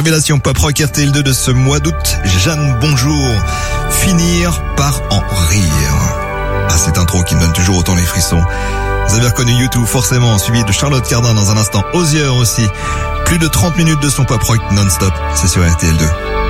révélation pop rock RTL2 de ce mois d'août. Jeanne Bonjour. Finir par en rire. Ah, cette intro qui me donne toujours autant les frissons. Vous avez reconnu YouTube forcément, suivi de Charlotte Cardin dans un instant. Osier aussi. Plus de 30 minutes de son pop rock non-stop. C'est sur RTL2.